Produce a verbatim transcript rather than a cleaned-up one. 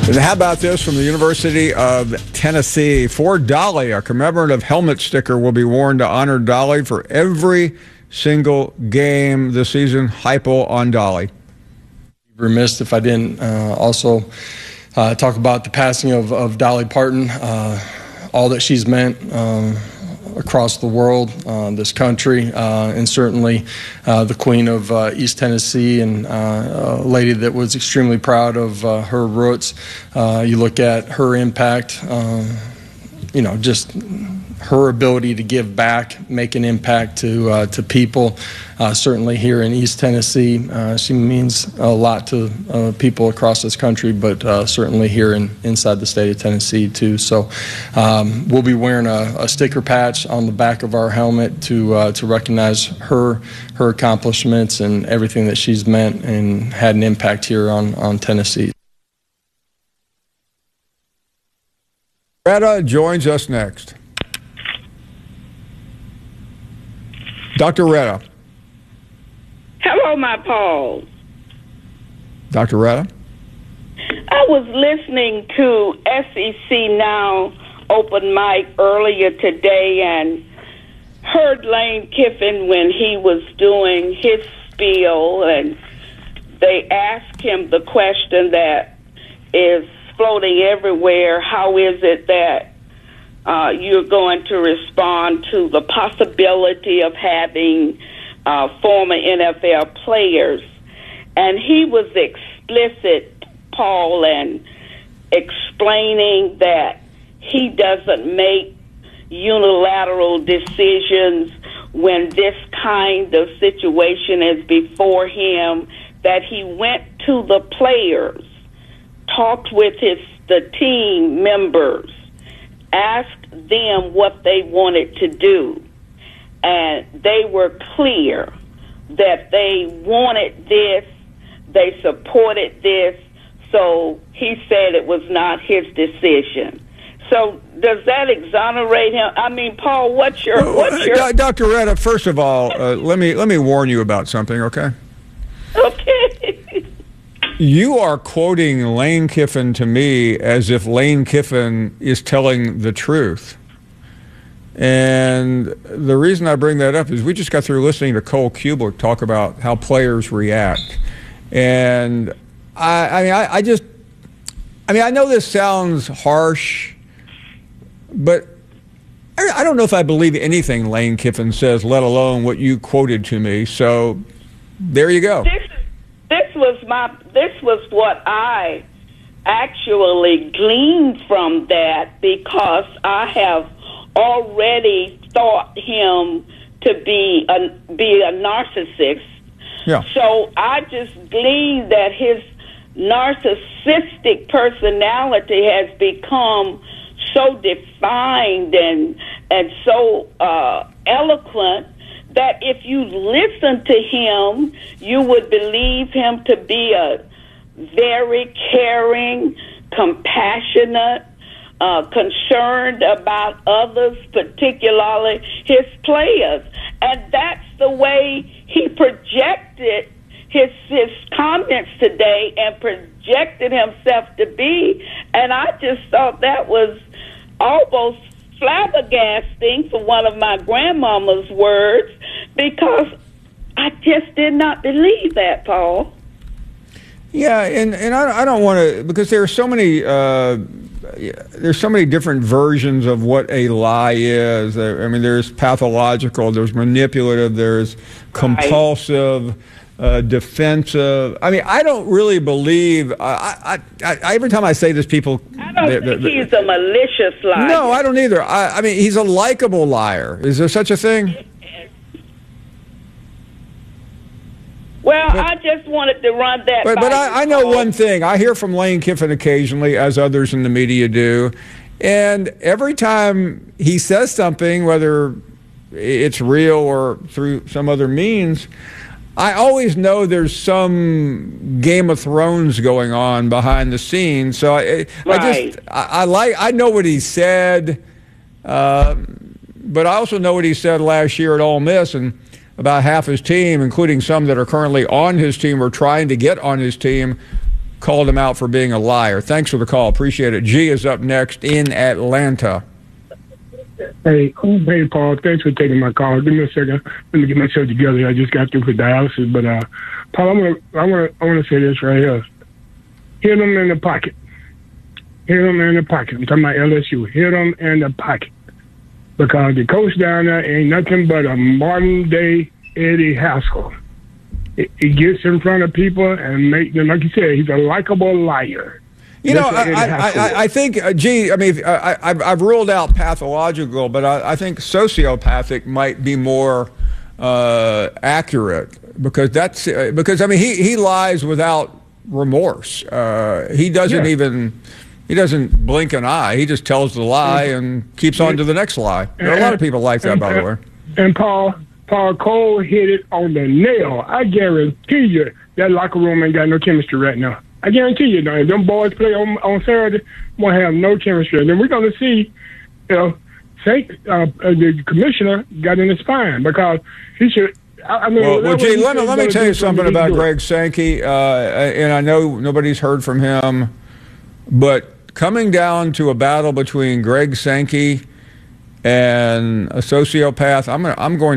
And how about this from the University of Tennessee? For Dolly, a commemorative helmet sticker will be worn to honor Dolly for every single game this season. Hypo on Dolly. Remiss if I didn't uh, also uh, talk about the passing of, of Dolly Parton, uh, all that she's meant um, across the world, uh, this country, uh, and certainly uh, the Queen of uh, East Tennessee, and uh, a lady that was extremely proud of uh, her roots. Uh, you look at her impact, um, you know, just her ability to give back, make an impact to uh, to people. Uh, certainly here in East Tennessee, uh, she means a lot to uh, people across this country, but uh, certainly here in inside the state of Tennessee too. So um, we'll be wearing a, a sticker patch on the back of our helmet to uh, to recognize her her accomplishments and everything that she's meant and had an impact here on on Tennessee. Retta joins us next. Doctor Retta. Hello, my Paul. Doctor Retta. I was listening to S E C Now open mic earlier today and heard Lane Kiffin when he was doing his spiel, and they asked him the question that is floating everywhere: how is it that uh, you're going to respond to the possibility of having uh, former N F L players? And he was explicit, Paul, and explaining that he doesn't make unilateral decisions when this kind of situation is before him, that he went to the players, talked with his the team members, asked them what they wanted to do, and they were clear that they wanted this, they supported this, so he said it was not his decision. So does that exonerate him? I mean, Paul, what's your what's your uh, Doctor Retta, first of all, uh, let me let me warn you about something, okay? Okay. You are quoting Lane Kiffin to me as if Lane Kiffin is telling the truth. And the reason I bring that up is we just got through listening to Cole Kublik talk about how players react. And I, I mean, I, I just, I mean, I know this sounds harsh, but I, I don't know if I believe anything Lane Kiffin says, let alone what you quoted to me. So there you go. This, this was my, this was what I actually gleaned from that, because I have already thought him to be a, be a narcissist. Yeah. So I just gleaned that his narcissistic personality has become so defined and and so uh, eloquent that if you listen to him, you would believe him to be a very caring, compassionate, uh, concerned about others, particularly his players. And that's the way he projected his his comments today and projected himself to be. And I just thought that was almost flabbergasting, for one of my grandmama's words, because I just did not believe that, Paul. Yeah, and, and I, I don't want to, because there are so many uh, there's so many different versions of what a lie is. I mean, there's pathological, there's manipulative, there's compulsive, uh, defensive. I mean, I don't really believe. I, I, I every time I say this, people. I don't they're, think they're, he's a malicious liar. No, I don't either. I, I mean, he's a likable liar. Is there such a thing? Well, but, I just wanted to run that But, by but I, I know Paul. one thing. I hear from Lane Kiffin occasionally, as others in the media do, and every time he says something, whether it's real or through some other means, I always know there's some Game of Thrones going on behind the scenes. So I, right. I just I, I like I know what he said, uh, but I also know what he said last year at Ole Miss, and about half his team, including some that are currently on his team or trying to get on his team, called him out for being a liar. Thanks for the call. Appreciate it. G is up next in Atlanta. Hey, hey, Paul. Thanks for taking my call. Give me a second. Let me get myself together. I just got through for dialysis, but uh, Paul, I'm gonna, I want to, I want to say this right here. Hit them in the pocket. Hit them in the pocket. I'm talking about L S U. Hit them in the pocket, because the coach down there ain't nothing but a modern day Eddie Haskell. He gets in front of people and make them, like you said, he's a likable liar. You know, I, I, I, I think, uh, gee, I mean, I, I've, I've ruled out pathological, but I, I think sociopathic might be more uh, accurate, because that's uh, because I mean he he lies without remorse. Uh, he doesn't yeah. even he doesn't blink an eye. He just tells the lie and keeps on to the next lie. There are a lot of people like that, and, by the way. And Paul Paul Cole hit it on the nail. I guarantee you that locker room ain't got no chemistry right now. I guarantee you, now, if them boys play on, on Saturday, won't have no chemistry. And then we're going to see, you know, Saint, uh, the commissioner got in his spine, because he should. I, I mean, well, well Gee, let me let me tell you something about Greg it. Sankey, uh, and I know nobody's heard from him, but coming down to a battle between Greg Sankey and a sociopath, I'm gonna, I'm going.